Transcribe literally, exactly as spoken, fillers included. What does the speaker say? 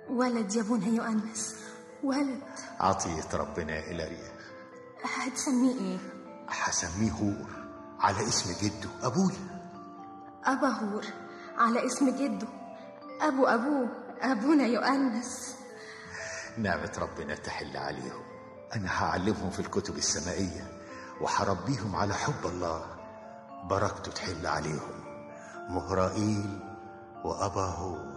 ولد يا ابونا يؤنس، ولد. عطية ربنا يا إلاريا. هتسميه ايه؟ هسميه هور على اسم جده أبويا. أبا هور على اسم جده أبو أبوه أبونا يؤنس. نعمة ربنا تحل عليهم. أنا هعلمهم في الكتب السمائية وحربيهم على حب الله. بركته تحل عليهم. مهرائيل وأبا هور.